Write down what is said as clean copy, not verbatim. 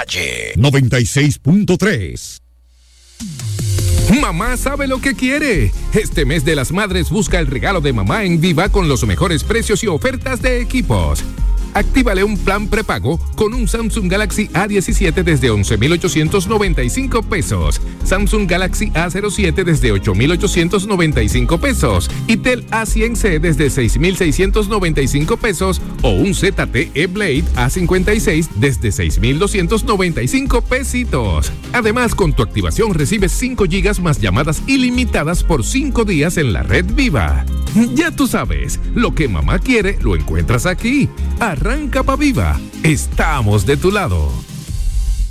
calle 96.3. Mamá sabe lo que quiere. Este mes de las madres busca el regalo de mamá en Viva con los mejores precios y ofertas de equipos. Actívale un plan prepago con un Samsung Galaxy A17 desde 11,895 pesos, Samsung Galaxy A07 desde 8,895 pesos y Tel A100C desde 6,695 pesos o un ZTE Blade A56 desde 6,295 pesitos. Además, con tu activación recibes 5 GB más llamadas ilimitadas por 5 días en la red Viva. Ya tú sabes, lo que mamá quiere lo encuentras aquí. Arranca pa' Viva. Estamos de tu lado.